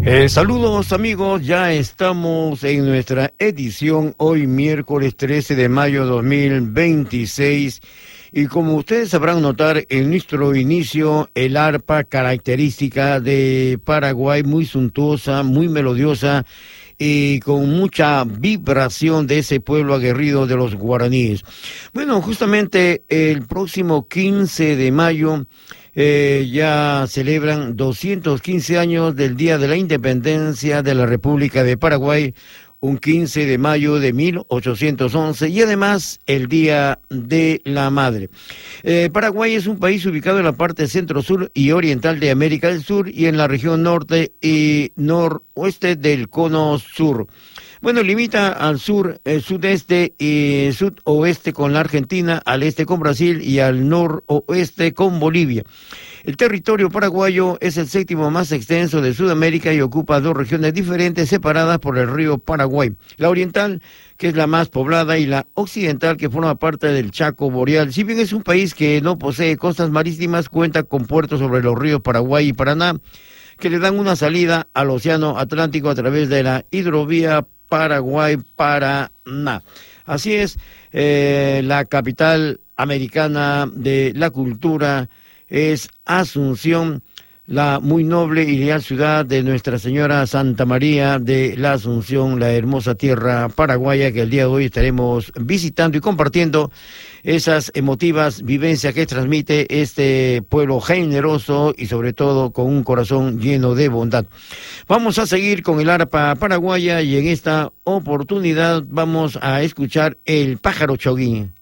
Saludos amigos, ya estamos en nuestra edición hoy miércoles 13 de mayo 2026 y como ustedes sabrán notar en nuestro inicio el arpa característica de Paraguay, muy suntuosa, muy melodiosa y con mucha vibración de ese pueblo aguerrido de los guaraníes. Bueno, justamente el próximo 15 de mayo ya celebran 215 años del Día de la Independencia de la República de Paraguay, un 15 de mayo de 1811, y además el Día de la Madre. Paraguay es un país ubicado en la parte centro-sur y oriental de América del Sur y en la región norte y noroeste del cono sur. Bueno, limita al sur, sudeste y sudoeste con la Argentina, al este con Brasil y al noroeste con Bolivia. El territorio paraguayo es el séptimo más extenso de Sudamérica y ocupa dos regiones diferentes separadas por el río Paraguay. La oriental, que es la más poblada, y la occidental, que forma parte del Chaco Boreal. Si bien es un país que no posee costas marítimas, cuenta con puertos sobre los ríos Paraguay y Paraná, que le dan una salida al Océano Atlántico a través de la hidrovía Paraguay-Paraná. Así es, la capital americana de la cultura es Asunción, la muy noble y leal ciudad de Nuestra Señora Santa María de la Asunción, la hermosa tierra paraguaya que el día de hoy estaremos visitando y compartiendo esas emotivas vivencias que transmite este pueblo generoso y sobre todo con un corazón lleno de bondad. Vamos a seguir con el arpa paraguaya y en esta oportunidad vamos a escuchar el pájaro choguín.